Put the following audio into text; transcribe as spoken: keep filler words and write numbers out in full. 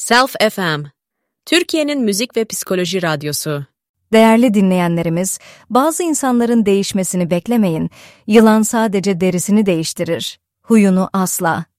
Self F M, Türkiye'nin müzik ve psikoloji radyosu. Değerli dinleyenlerimiz, bazı insanların değişmesini beklemeyin. Yılan sadece derisini değiştirir, huyunu asla.